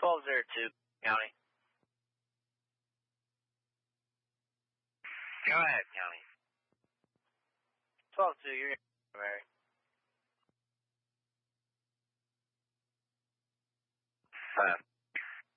1202, County. Go ahead, County. 12-2, you're going to Mary.